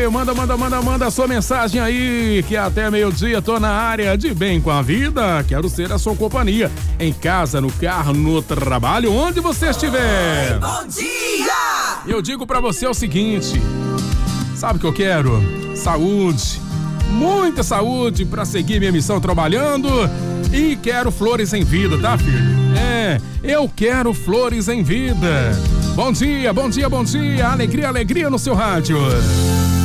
Manda a sua mensagem aí, que até meio-dia tô na área de bem com a vida. Quero ser a sua companhia, em casa, no carro, no trabalho, onde você estiver. Oi, bom dia! Eu digo pra você o seguinte, sabe o que eu quero? Saúde, muita saúde pra seguir minha missão trabalhando, e quero flores em vida, tá, filho? Eu quero flores em vida. Bom dia, alegria no seu rádio.